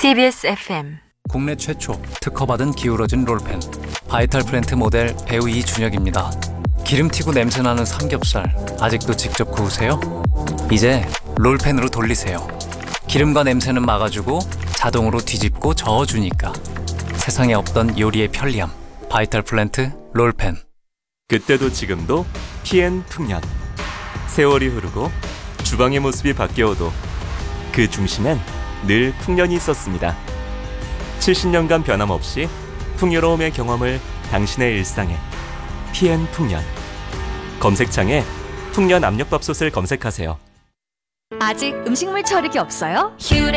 CBS FM 국내 최초 특허받은 기울어진 롤펜 바이탈 플랜트 모델 배우 이준혁입니다. 기름 튀고 냄새나는 삼겹살 아직도 직접 구우세요? 이제 롤펜으로 돌리세요. 기름과 냄새는 막아주고 자동으로 뒤집고 저어주니까 세상에 없던 요리의 편리함 바이탈 플랜트 롤펜. 그때도 지금도 TN 풍년. 세월이 흐르고 주방의 모습이 바뀌어도 그 중심엔 늘 풍년이 있었습니다. 70년간 변함없이 풍요로움의 경험을 당신의 일상에 TN 풍년. 검색창에 풍년 압력밥솥을 검색하세요. 아직 음식물 처리기 없어요?